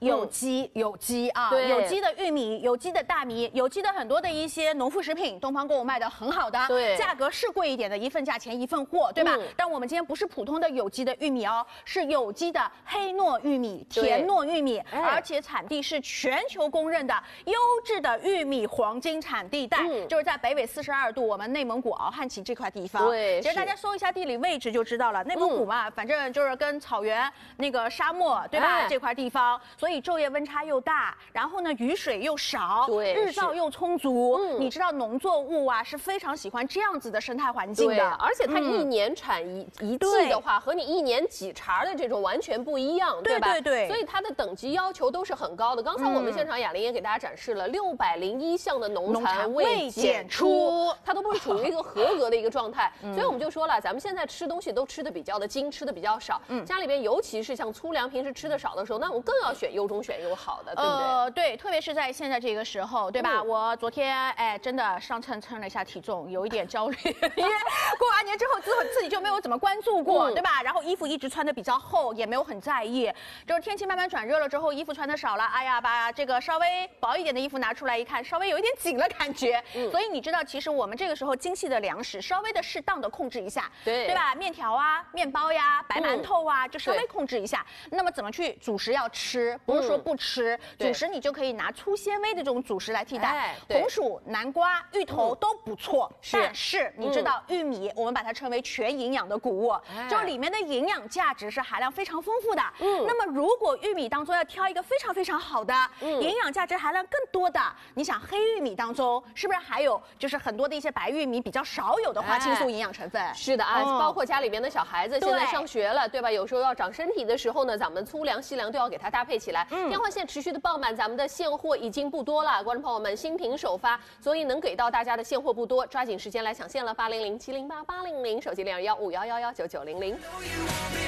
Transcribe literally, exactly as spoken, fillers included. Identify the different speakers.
Speaker 1: 有机、有机啊，
Speaker 2: 对
Speaker 1: 有机的玉米、有机的大米、有机的很多的一些农副食品，东方购物卖的很好的，
Speaker 2: 对，
Speaker 1: 价格是贵一点的，一份价钱一份货，对吧？嗯、但我们今天不是普通的有机的玉米哦，是有机的黑糯玉米、甜糯玉米，而且产地是全球公认的优质的玉米黄金产地带，嗯、就是在北纬四十二度，我们内蒙古敖汉旗这块地方。
Speaker 2: 对，
Speaker 1: 其实大家搜一下地理位置就知道了，内蒙古嘛，嗯、反正就是跟草原那个沙漠，对吧？哎、这块地方，所以昼夜温差又大，然后呢雨水又少，
Speaker 2: 对，
Speaker 1: 日照又充足。嗯、你知道农作物啊是非常喜欢这样子的生态环境的，
Speaker 2: 而且它一年产一、嗯、一季的话，和你一年几茬的这种完全不一样，对吧？
Speaker 1: 对对对。
Speaker 2: 所以它的等级要求都是很高的。刚才我们现场雅玲也给大家展示了六百零一项的农残未检出，它都不是属于一个合格的一个状态。嗯、所以我们就说了，咱们现在吃东西都吃的比较的精，吃的比较少。嗯，家里边尤其是像粗粮，平时吃的少的时候，那我们更要选优中选优好的，对不对？
Speaker 1: 呃，对，特别是在现在这个时候，对吧？嗯、我昨天哎，真的上称称了一下体重，有一点焦虑，因为过完年之后自自己就没有怎么关注过，嗯、对吧？然后衣服一直穿的比较厚，也没有很在意。就是天气慢慢转热了之后，衣服穿的少了，哎呀，把这个稍微薄一点的衣服拿出来一看，稍微有一点紧了感觉。嗯、所以你知道，其实我们这个时候精细的粮食，稍微的适当的控制一下，
Speaker 2: 对
Speaker 1: 对吧？面条啊、面包呀、白馒头啊，嗯、就稍微控制一下。那么怎么去主食要吃？不是说不吃，嗯、主食你就可以拿粗纤维的这种主食来替代，哎、红薯、南瓜、芋头都不错。嗯、但是你知道，玉米我们把它称为全营养的谷物，哎、就是里面的营养价值是含量非常丰富的。嗯，那么如果玉米当中要挑一个非常非常好的，嗯、营养价值含量更多的，你想黑玉米当中是不是还有就是很多的一些白玉米比较少有的花青素营养成分？哎、
Speaker 2: 是的啊，嗯、包括家里边的小孩子现在上学了，对吧？有时候要长身体的时候呢，咱们粗粮细粮都要给它搭配起来。嗯、电话线持续的爆满，咱们的现货已经不多了，观众朋友们新品首发，所以能给到大家的现货不多，抓紧时间来抢现了，八零零七零八八零零，手机零二幺五幺幺幺九九零零。